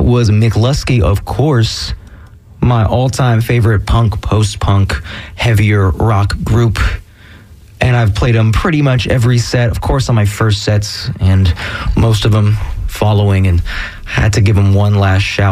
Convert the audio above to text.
That was McLusky, of course, my all-time favorite punk, post-punk, heavier rock group. And I've played them pretty much every set, of course, on my first sets, and most of them following, and had to give them one last shout